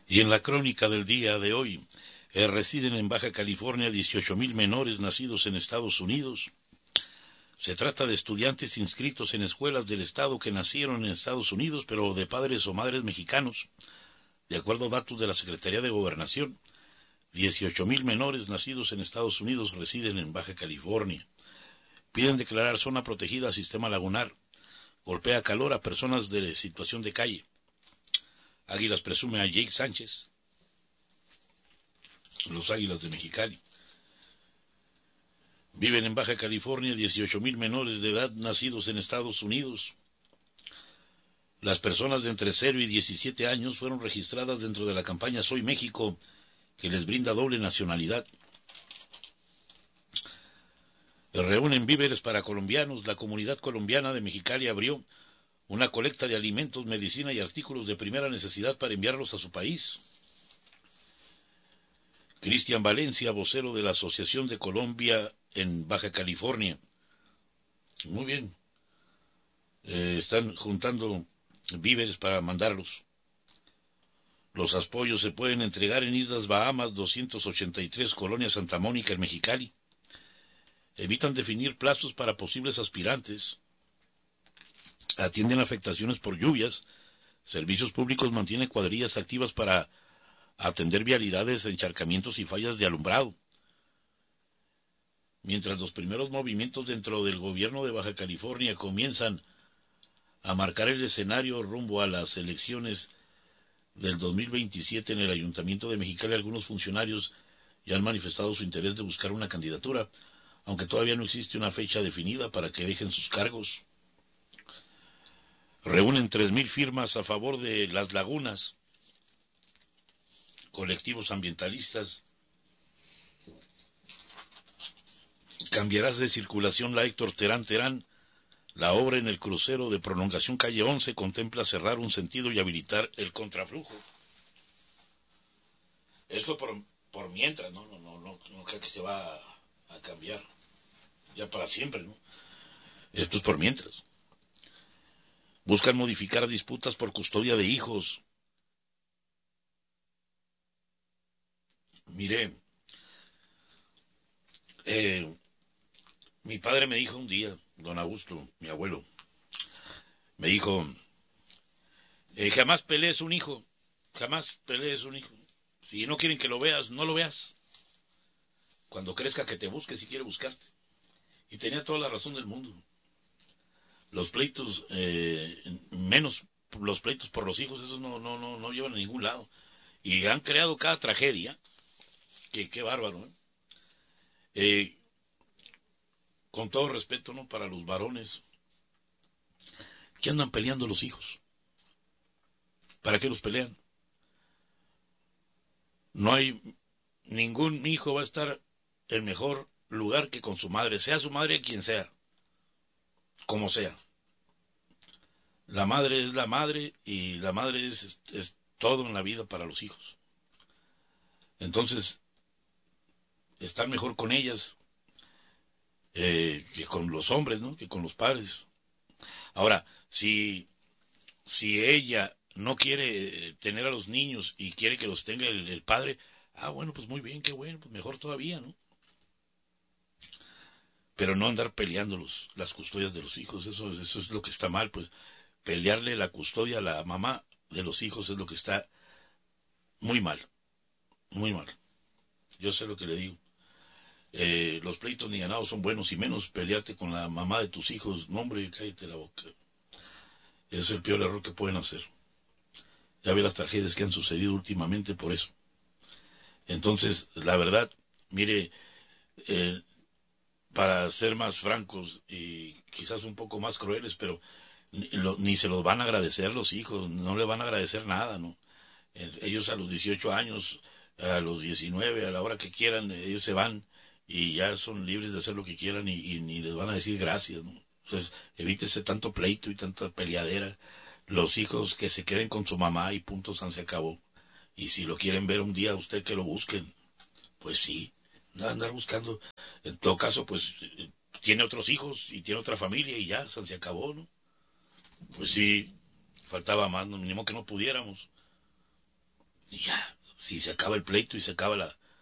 Y en la crónica del día de hoy, residen en Baja California 18,000 menores nacidos en Estados Unidos. Se trata de estudiantes inscritos en escuelas del estado que nacieron en Estados Unidos, pero de padres o madres mexicanos. De acuerdo a datos de la Secretaría de Gobernación, 18,000 menores nacidos en Estados Unidos residen en Baja California. Piden declarar zona protegida a Sistema Lagunar. Golpea calor a personas de situación de calle. Águilas presume a Jake Sánchez. Los Águilas de Mexicali. Viven en Baja California 18,000 menores de edad nacidos en Estados Unidos. Las personas de entre 0 y 17 años fueron registradas dentro de la campaña Soy México, que les brinda doble nacionalidad. Reúnen víveres para colombianos. La comunidad colombiana de Mexicali abrió una colecta de alimentos, medicina y artículos de primera necesidad para enviarlos a su país. Cristian Valencia, vocero de la Asociación de Colombia en Baja California. Muy bien. Están juntando víveres para mandarlos. Los apoyos se pueden entregar en Islas Bahamas, 283, Colonia Santa Mónica, en Mexicali. Evitan definir plazos para posibles aspirantes. Atienden afectaciones por lluvias. Servicios Públicos mantienen cuadrillas activas para atender vialidades, encharcamientos y fallas de alumbrado. Mientras los primeros movimientos dentro del gobierno de Baja California comienzan a marcar el escenario rumbo a las elecciones del 2027 en el Ayuntamiento de Mexicali, algunos funcionarios ya han manifestado su interés de buscar una candidatura, aunque todavía no existe una fecha definida para que dejen sus cargos. Reúnen 3,000 firmas a favor de las lagunas. Colectivos ambientalistas. Cambiarás de circulación la Héctor Terán. La obra en el crucero de prolongación calle 11 contempla cerrar un sentido y habilitar el contraflujo. Esto por mientras, no creo que se va a cambiar ya para siempre, ¿no? Esto es por mientras. Buscan modificar disputas por custodia de hijos. Mire, mi padre me dijo un día, don Augusto, mi abuelo, me dijo, jamás pelees un hijo, jamás pelees un hijo. Si no quieren que lo veas, no lo veas. Cuando crezca que te busque si quiere buscarte. Y tenía toda la razón del mundo. Los pleitos, menos los pleitos por los hijos, esos no llevan a ningún lado. Y han creado cada tragedia, que qué bárbaro, con todo respeto, ¿no? Para los varones, ¿qué andan peleando los hijos? ¿Para qué los pelean? No hay, ningún hijo va a estar en mejor lugar que con su madre, sea su madre quien sea, como sea. La madre es la madre y la madre es todo en la vida para los hijos. Entonces, están mejor con ellas que con los hombres, ¿no? Que con los padres. Ahora, si ella no quiere tener a los niños y quiere que los tenga el padre, bueno, pues muy bien, qué bueno, pues mejor todavía, ¿no? Pero no andar peleando las custodias de los hijos, eso es lo que está mal, pues pelearle la custodia a la mamá de los hijos es lo que está muy mal, muy mal. Yo sé lo que le digo. Los pleitos ni ganados son buenos, y menos pelearte con la mamá de tus hijos. No, hombre, cállate la boca. Ese es el peor error que pueden hacer. Ya ve las tragedias que han sucedido últimamente por eso. Entonces, la verdad, mire, para ser más francos y quizás un poco más crueles, pero ni se los van a agradecer los hijos, no le van a agradecer nada, ¿no? Ellos a los 18 años, a los 19, a la hora que quieran, ellos se van y ya son libres de hacer lo que quieran y ni les van a decir gracias, ¿no? Entonces, evítese tanto pleito y tanta peleadera. Los hijos que se queden con su mamá y punto, se acabó. Y si lo quieren ver un día, usted que lo busquen. Pues sí, no andar buscando. En todo caso, pues tiene otros hijos y tiene otra familia y ya, se acabó, ¿no? Pues sí, faltaba más, no, mínimo que no pudiéramos. Y ya, si se acaba el pleito y se acaba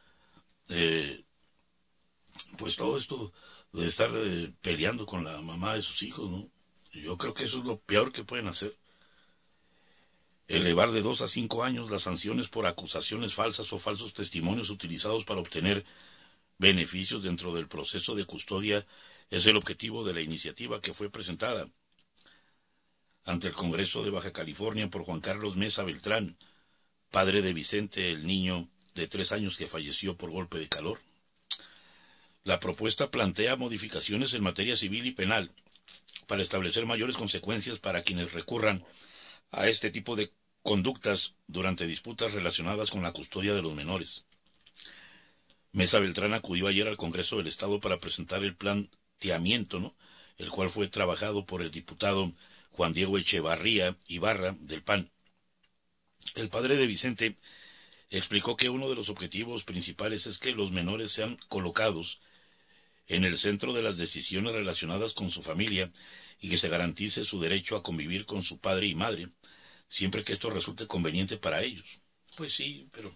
pues todo esto de estar peleando con la mamá de sus hijos, ¿no? Yo creo que eso es lo peor que pueden hacer. Elevar de 2 a 5 años las sanciones por acusaciones falsas o falsos testimonios utilizados para obtener beneficios dentro del proceso de custodia es el objetivo de la iniciativa que fue presentada ante el Congreso de Baja California por Juan Carlos Mesa Beltrán, padre de Vicente, el niño de 3 años que falleció por golpe de calor. La propuesta plantea modificaciones en materia civil y penal para establecer mayores consecuencias para quienes recurran a este tipo de conductas durante disputas relacionadas con la custodia de los menores. Mesa Beltrán acudió ayer al Congreso del Estado para presentar el planteamiento, ¿no?, el cual fue trabajado por el diputado Juan Diego Echevarría Ibarra del PAN. El padre de Vicente explicó que uno de los objetivos principales es que los menores sean colocados en el centro de las decisiones relacionadas con su familia y que se garantice su derecho a convivir con su padre y madre, siempre que esto resulte conveniente para ellos. Pues sí, pero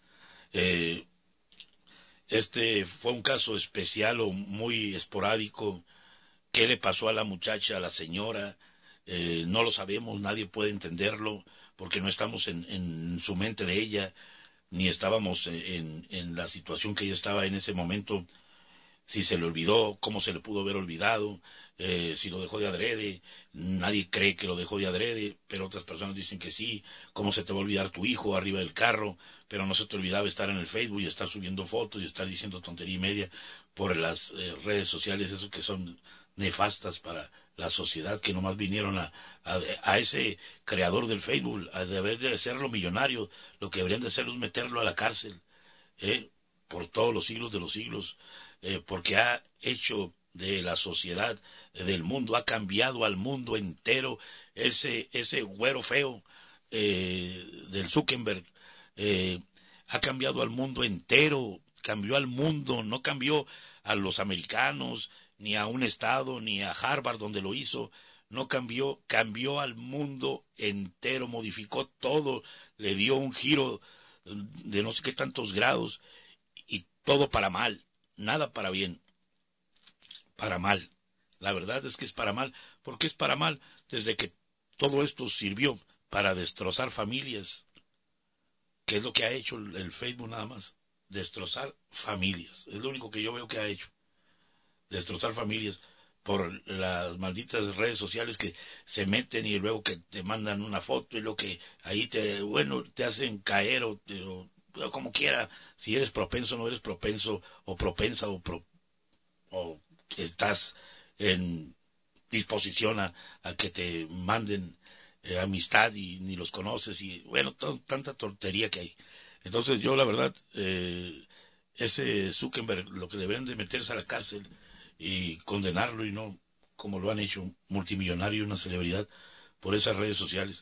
este fue un caso especial o muy esporádico. ¿Qué le pasó a la muchacha, a la señora? No lo sabemos, nadie puede entenderlo, porque no estamos en su mente de ella, ni estábamos en la situación que ella estaba en ese momento. Si se le olvidó, cómo se le pudo haber olvidado, si lo dejó de adrede. Nadie cree que lo dejó de adrede, pero otras personas dicen que sí. Cómo se te va a olvidar tu hijo arriba del carro, pero no se te olvidaba estar en el Facebook y estar subiendo fotos y estar diciendo tontería y media por las redes sociales, eso que son nefastas para la sociedad, que nomás vinieron a ese creador del Facebook, a deber de hacerlo millonario. Lo que deberían de hacerlo es meterlo a la cárcel, por todos los siglos de los siglos, porque ha hecho de la sociedad, del mundo, ha cambiado al mundo entero. Ese güero feo del Zuckerberg ha cambiado al mundo entero, cambió al mundo, no cambió a los americanos, ni a un estado, ni a Harvard donde lo hizo. No cambió, cambió al mundo entero, modificó todo, le dio un giro de no sé qué tantos grados, y todo para mal, nada para bien, para mal. La verdad es que es para mal. ¿Por qué es para mal? Desde que todo esto sirvió para destrozar familias, que es lo que ha hecho el Facebook nada más, destrozar familias. Es lo único que yo veo que ha hecho, destrozar familias por las malditas redes sociales que se meten y luego que te mandan una foto y luego que ahí te hacen caer o como quiera, si eres propenso o no eres propenso o propensa o estás en disposición a que te manden amistad y ni los conoces y bueno, tanta tontería que hay. Entonces yo la verdad, ese Zuckerberg lo que deberían de meterse a la cárcel y condenarlo, y no como lo han hecho, multimillonario, una celebridad, por esas redes sociales.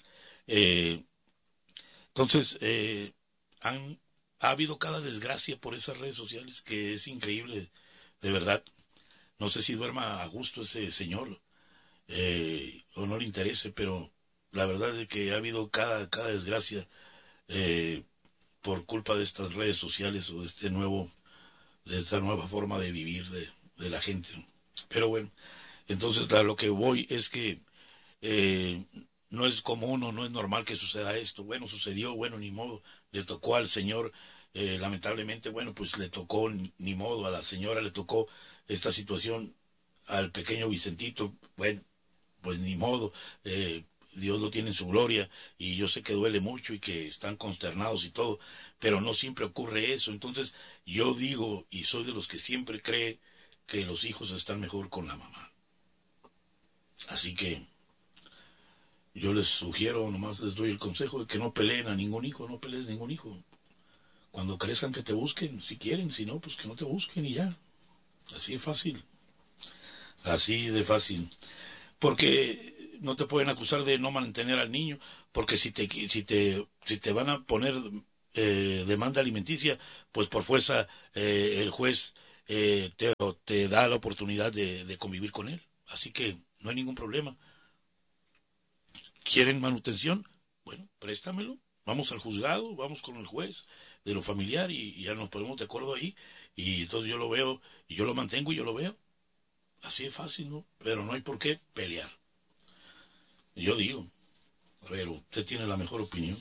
Entonces, ha habido cada desgracia por esas redes sociales que es increíble, de verdad. No sé si duerma a gusto ese señor, o no le interese, pero la verdad es que ha habido cada desgracia por culpa de estas redes sociales o de esta nueva forma de vivir de la gente. Pero bueno, entonces a lo que voy es que no es común o no es normal que suceda esto. Bueno, sucedió, bueno, ni modo, le tocó al señor, lamentablemente, bueno, pues le tocó, ni modo, a la señora le tocó esta situación, al pequeño Vicentito, bueno, pues ni modo, Dios lo tiene en su gloria, y yo sé que duele mucho y que están consternados y todo, pero no siempre ocurre eso. Entonces yo digo, y soy de los que siempre cree que los hijos están mejor con la mamá. Así que yo les sugiero, nomás les doy el consejo de que no peleen a ningún hijo, no pelees ningún hijo. Cuando crezcan que te busquen, si quieren, si no, pues que no te busquen y ya. Así de fácil. Así de fácil. Porque no te pueden acusar de no mantener al niño, porque si te van a poner demanda alimenticia, pues por fuerza el juez te da la oportunidad de convivir con él. Así que no hay ningún problema. ¿Quieren manutención? Bueno, préstamelo. vamos al juzgado, vamos con el juez de lo familiar y ya nos ponemos de acuerdo ahí, y entonces yo lo veo, y yo lo mantengo y yo lo veo. Así es fácil, ¿no? Pero no hay por qué pelear. Yo digo, a ver, usted tiene la mejor opinión.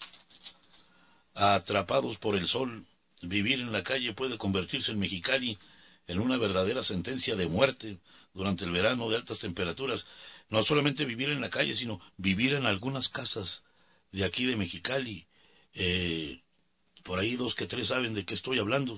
Atrapados por el sol, vivir en la calle puede convertirse en Mexicali en una verdadera sentencia de muerte durante el verano de altas temperaturas. No solamente vivir en la calle, sino vivir en algunas casas de aquí de Mexicali. Por ahí 2 que 3 saben de qué estoy hablando.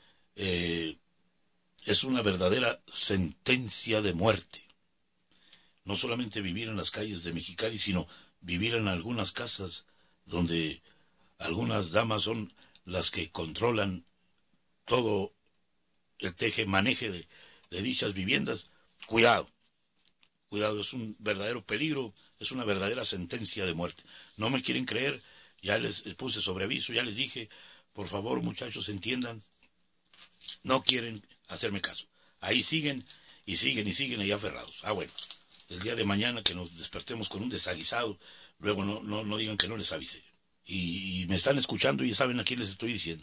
Es una verdadera sentencia de muerte. No solamente vivir en las calles de Mexicali, sino vivir en algunas casas donde algunas damas son las que controlan todo el teje-maneje de dichas viviendas. Cuidado, cuidado, es un verdadero peligro, es una verdadera sentencia de muerte. No me quieren creer, ya les puse sobre aviso, ya les dije, por favor muchachos entiendan, no quieren hacerme caso. Ahí siguen y siguen y siguen ahí aferrados. Bueno, el día de mañana que nos despertemos con un desaguisado, luego no digan que no les avisé. Y me están escuchando y saben a quién les estoy diciendo.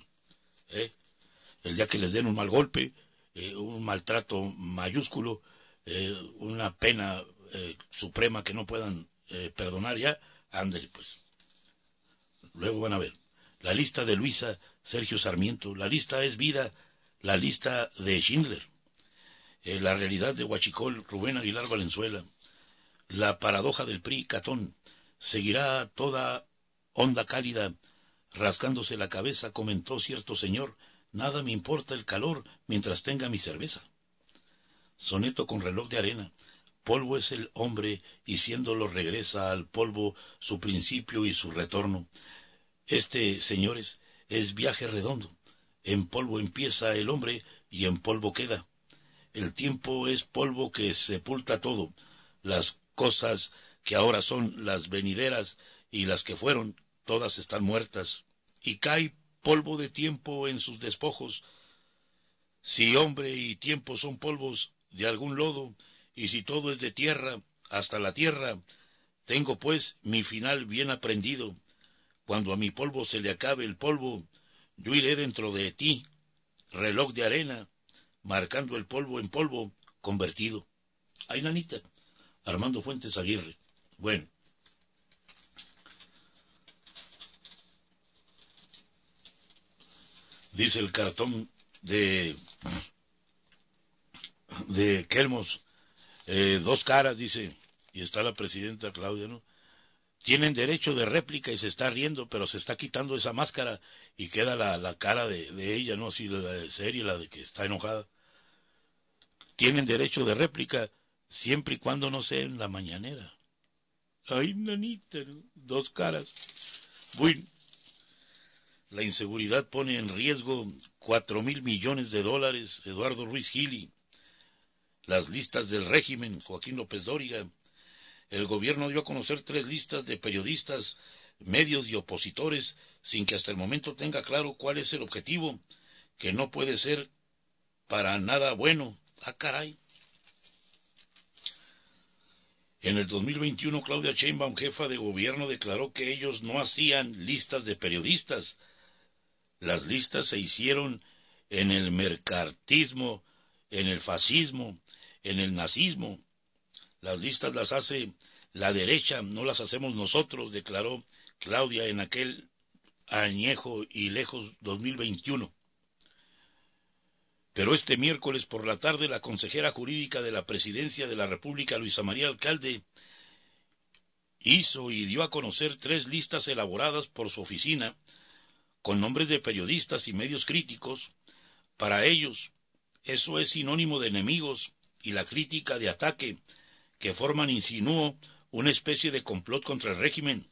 El día que les den un mal golpe, un maltrato mayúsculo, una pena suprema que no puedan perdonar ya, ándale pues. Luego van a ver. La lista de Luisa Sergio Sarmiento, la lista es vida, la lista de Schindler, la realidad de Huachicol, Rubén Aguilar Valenzuela, la paradoja del PRI, Catón, seguirá toda onda cálida, rascándose la cabeza, comentó cierto señor, nada me importa el calor mientras tenga mi cerveza. Soneto con reloj de arena, polvo es el hombre y siéndolo regresa al polvo su principio y su retorno. Este, señores, es viaje redondo. En polvo empieza el hombre y en polvo queda. El tiempo es polvo que sepulta todo. Las cosas que ahora son las venideras y las que fueron, todas están muertas. Y cae polvo de tiempo en sus despojos. Si hombre y tiempo son polvos de algún lodo, y si todo es de tierra, hasta la tierra, tengo pues mi final bien aprendido. Cuando a mi polvo se le acabe el polvo, yo iré dentro de ti, reloj de arena, marcando el polvo en polvo convertido. Ay, nanita, Armando Fuentes Aguirre. Bueno. Dice el cartón de Kelmos, 2 caras, dice, y está la presidenta Claudia, ¿no? Tienen derecho de réplica y se está riendo, pero se está quitando esa máscara y queda la cara de ella, ¿no? Así la seria, la de que está enojada. Tienen derecho de réplica siempre y cuando no sea en la mañanera. Ay, nanita, ¿no? 2 caras. Bueno, la inseguridad pone en riesgo 4,000 millones de dólares, Eduardo Ruiz Gili. Las listas del régimen, Joaquín López Dóriga. El gobierno dio a conocer 3 listas de periodistas, medios y opositores, sin que hasta el momento tenga claro cuál es el objetivo, que no puede ser para nada bueno. Ah, caray. En el 2021, Claudia Sheinbaum, jefa de gobierno, declaró que ellos no hacían listas de periodistas. Las listas se hicieron en el mercantismo, en el fascismo, en el nazismo. Las listas las hace la derecha, no las hacemos nosotros, declaró Claudia en aquel añejo y lejos 2021. Pero este miércoles por la tarde la consejera jurídica de la Presidencia de la República, Luisa María Alcalde, hizo y dio a conocer 3 listas elaboradas por su oficina con nombres de periodistas y medios críticos. Para ellos, eso es sinónimo de enemigos y la crítica de ataque que forman, insinuó, una especie de complot contra el régimen.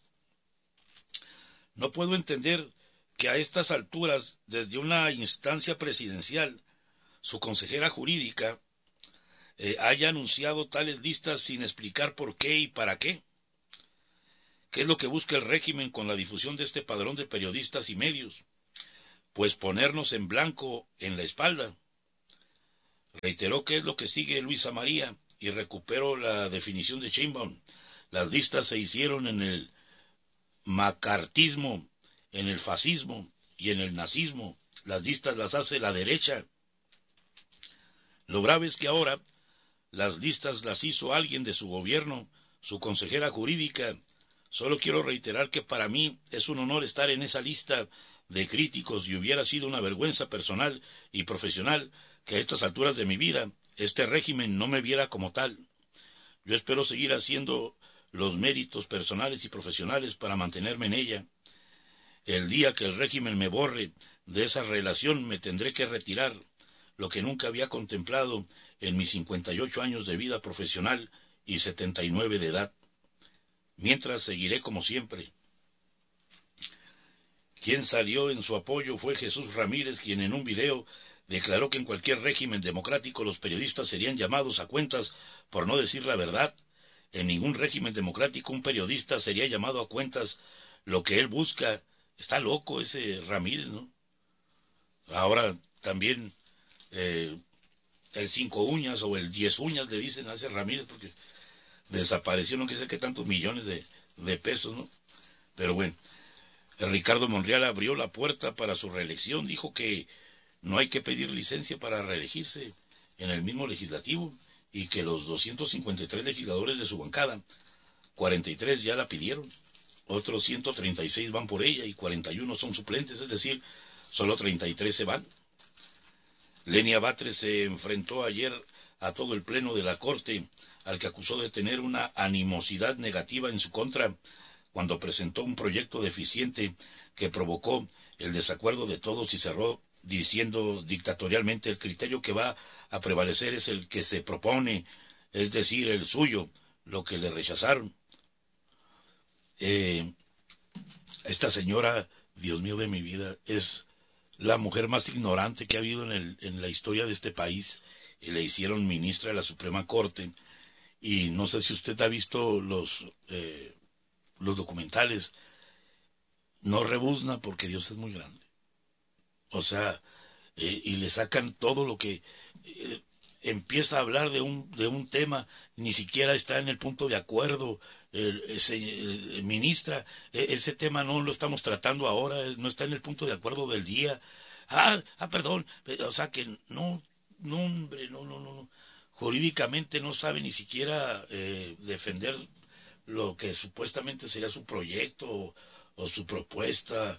No puedo entender que a estas alturas, desde una instancia presidencial, su consejera jurídica haya anunciado tales listas sin explicar por qué y para qué. ¿Qué es lo que busca el régimen con la difusión de este padrón de periodistas y medios? Pues ponernos en blanco en la espalda. Reiteró que es lo que sigue Luisa María y recupero la definición de Sheinbaum. Las listas se hicieron en el macartismo, en el fascismo y en el nazismo. Las listas las hace la derecha. Lo grave es que ahora las listas las hizo alguien de su gobierno, su consejera jurídica. Solo quiero reiterar que para mí es un honor estar en esa lista de críticos y hubiera sido una vergüenza personal y profesional que a estas alturas de mi vida este régimen no me viera como tal. Yo espero seguir haciendo los méritos personales y profesionales para mantenerme en ella. El día que el régimen me borre de esa relación me tendré que retirar, lo que nunca había contemplado en mis 58 años de vida profesional y 79 de edad. Mientras seguiré como siempre. Quien salió en su apoyo fue Jesús Ramírez, quien en un video declaró que en cualquier régimen democrático los periodistas serían llamados a cuentas por no decir la verdad. En ningún régimen democrático un periodista sería llamado a cuentas. Lo que él busca, está loco ese Ramírez, ¿no? Ahora también el 5 uñas o el 10 uñas le dicen a ese Ramírez porque desapareció no sé qué tantos millones de pesos, ¿no? Pero bueno, Ricardo Monreal abrió la puerta para su reelección, dijo que no hay que pedir licencia para reelegirse en el mismo legislativo y que los 253 legisladores de su bancada, 43 ya la pidieron, otros 136 van por ella y 41 son suplentes, es decir, solo 33 se van. Lenia Batres se enfrentó ayer a todo el pleno de la Corte, al que acusó de tener una animosidad negativa en su contra, cuando presentó un proyecto deficiente que provocó el desacuerdo de todos y cerró diciendo dictatorialmente: el criterio que va a prevalecer es el que se propone, es decir, el suyo, lo que le rechazaron. Esta señora, Dios mío de mi vida, es la mujer más ignorante que ha habido en la historia de este país, y le hicieron ministra de la Suprema Corte, y no sé si usted ha visto los documentales. No rebuzna porque Dios es muy grande. O sea, y le sacan todo lo que empieza a hablar de un tema, ni siquiera está en el punto de acuerdo. Ministra, ese tema no lo estamos tratando ahora, no está en el punto de acuerdo del día. Perdón, o sea que no, hombre, no. Jurídicamente no sabe ni siquiera defender lo que supuestamente sería su proyecto o su propuesta.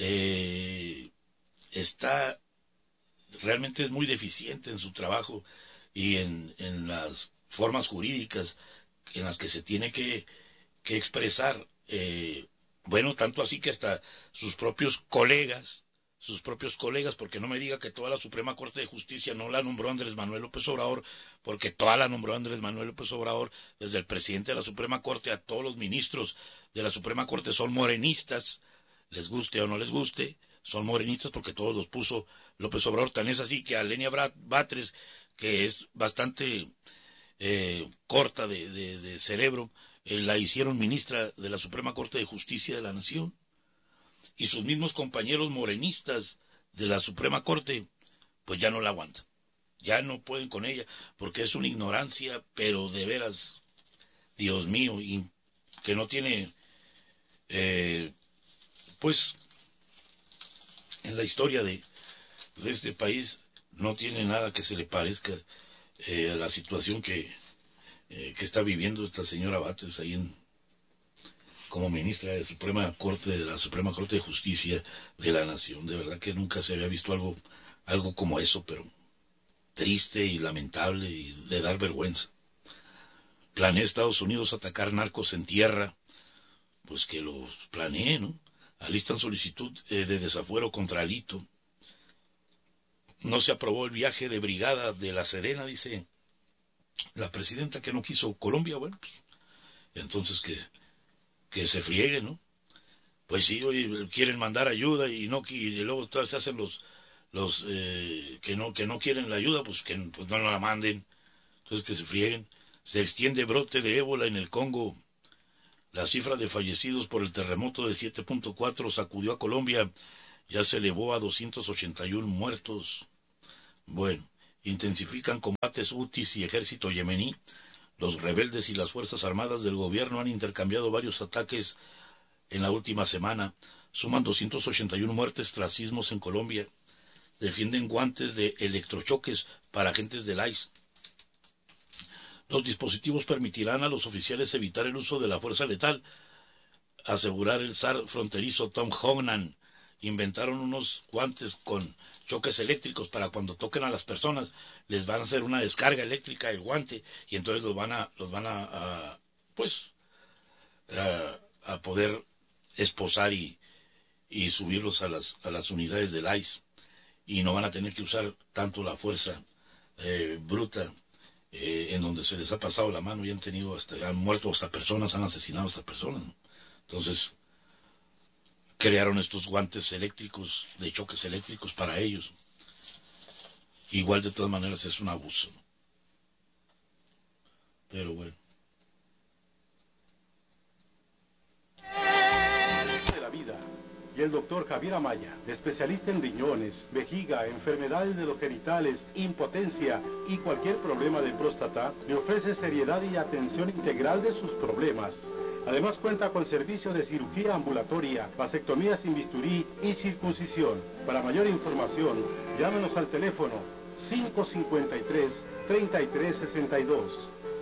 Está realmente es muy deficiente en su trabajo y en las formas jurídicas en las que se tiene que expresar. Bueno, tanto así que hasta sus propios colegas, porque no me diga que toda la Suprema Corte de Justicia no la nombró Andrés Manuel López Obrador, porque toda la nombró Andrés Manuel López Obrador, desde el presidente de la Suprema Corte a todos los ministros de la Suprema Corte son morenistas, les guste o no les guste, son morenistas porque todos los puso López Obrador. Tan es así que a Lenia Batres, que es bastante corta de cerebro, la hicieron ministra de la Suprema Corte de Justicia de la Nación. Y sus mismos compañeros morenistas de la Suprema Corte, pues ya no la aguantan. Ya no pueden con ella, porque es una ignorancia, pero de veras, Dios mío, y que no tiene, pues, en la historia de este país, no tiene nada que se le parezca a la situación que está viviendo esta señora Batres ahí como ministra de Suprema Corte, de la Suprema Corte de Justicia de la Nación. De verdad que nunca se había visto algo como eso, pero triste y lamentable y de dar vergüenza. Planea Estados Unidos atacar narcos en tierra, pues que los planee, ¿no? Alistan solicitud de desafuero contra Alito. No se aprobó el viaje de brigada de la Sedena, dice la presidenta, que no quiso Colombia. Bueno, pues entonces que se friegue, ¿no? Pues sí, hoy quieren mandar ayuda y luego se hacen los que no quieren la ayuda, pues que pues no la manden. Entonces que se frieguen. Se extiende brote de ébola en el Congo. La cifra de fallecidos por el terremoto de 7.4 sacudió a Colombia. Ya se elevó a 281 muertos. Bueno, intensifican combates hutis y ejército yemení. Los rebeldes y las fuerzas armadas del gobierno han intercambiado varios ataques en la última semana. Suman 281 muertes tras sismos en Colombia. Defienden guantes de electrochoques para agentes del ICE. Los dispositivos permitirán a los oficiales evitar el uso de la fuerza letal, asegurar el zar fronterizo Tom Honan. Inventaron unos guantes con choques eléctricos para cuando toquen a las personas, les van a hacer una descarga eléctrica del guante y entonces los van a poder esposar y subirlos a las unidades del ICE, y no van a tener que usar tanto la fuerza bruta en donde se les ha pasado la mano y han muerto hasta personas, han asesinado hasta personas, ¿no? Entonces crearon estos guantes eléctricos, de choques eléctricos para ellos. Igual de todas maneras es un abuso, ¿no? Pero bueno. De la vida. Y el doctor Javier Amaya, especialista en riñones, vejiga, enfermedades de los genitales, impotencia y cualquier problema de próstata, le ofrece seriedad y atención integral de sus problemas. Además cuenta con servicio de cirugía ambulatoria, vasectomía sin bisturí y circuncisión. Para mayor información, llámenos al teléfono 553-3362,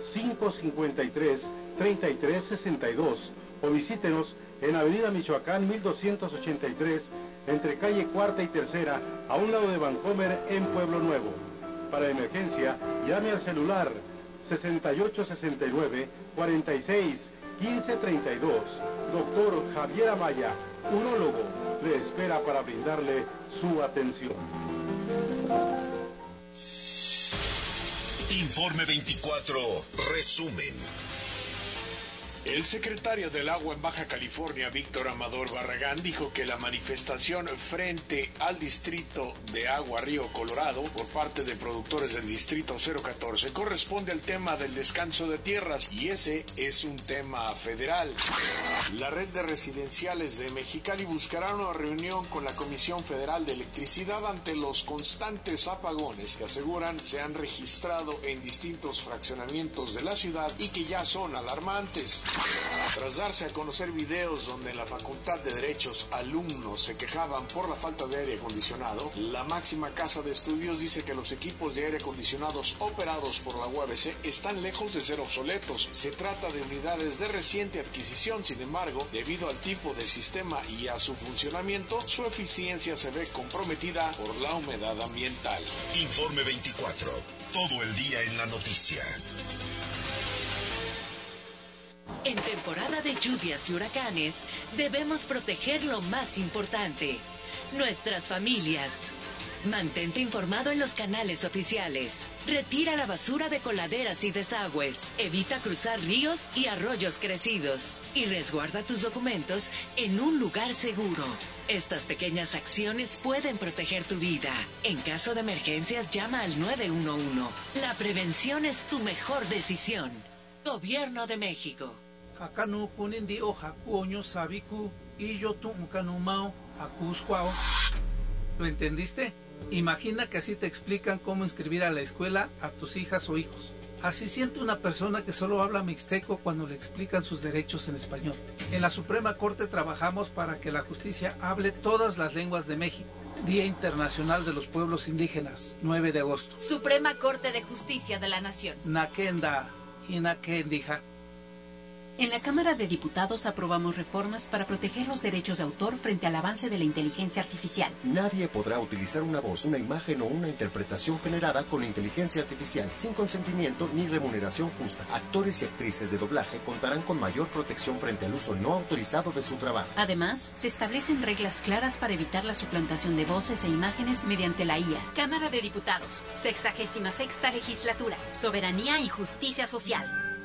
553-3362 o visítenos en Avenida Michoacán 1283, entre calle Cuarta y Tercera, a un lado de Vancomer, en Pueblo Nuevo. Para emergencia, llame al celular 6869-46 1532. Doctor Javier Amaya, urólogo, le espera para brindarle su atención. Informe 24, resumen. El secretario del Agua en Baja California, Víctor Amador Barragán, dijo que la manifestación frente al Distrito de Agua Río Colorado por parte de productores del Distrito 014 corresponde al tema del descanso de tierras, y ese es un tema federal. La red de residenciales de Mexicali buscará una reunión con la Comisión Federal de Electricidad ante los constantes apagones que aseguran se han registrado en distintos fraccionamientos de la ciudad y que ya son alarmantes. Tras darse a conocer videos donde en la Facultad de Derechos alumnos se quejaban por la falta de aire acondicionado, la máxima casa de estudios dice que los equipos de aire acondicionados operados por la UABC están lejos de ser obsoletos. Se trata de unidades de reciente adquisición, sin embargo, debido al tipo de sistema y a su funcionamiento, su eficiencia se ve comprometida por la humedad ambiental. Informe 24, todo el día en la noticia. En temporada de lluvias y huracanes, debemos proteger lo más importante, nuestras familias. Mantente informado en los canales oficiales. Retira la basura de coladeras y desagües. Evita cruzar ríos y arroyos crecidos. Y resguarda tus documentos en un lugar seguro. Estas pequeñas acciones pueden proteger tu vida. En caso de emergencias, llama al 911. La prevención es tu mejor decisión. Gobierno de México. Hakanu kunindi o hakuoño sabiku y yo tu mukanumao hakusquao. ¿Lo entendiste? Imagina que así te explican cómo inscribir a la escuela a tus hijas o hijos. Así siente una persona que solo habla mixteco cuando le explican sus derechos en español. En la Suprema Corte trabajamos para que la justicia hable todas las lenguas de México. Día Internacional de los Pueblos Indígenas, 9 de agosto. Suprema Corte de Justicia de la Nación. Nakenda, Hinakendija. En la Cámara de Diputados aprobamos reformas para proteger los derechos de autor frente al avance de la inteligencia artificial. Nadie podrá utilizar una voz, una imagen o una interpretación generada con inteligencia artificial sin consentimiento ni remuneración justa. Actores y actrices de doblaje contarán con mayor protección frente al uso no autorizado de su trabajo. Además, se establecen reglas claras para evitar la suplantación de voces e imágenes mediante la IA. Cámara de Diputados, 66ª Legislatura, Soberanía y Justicia Social.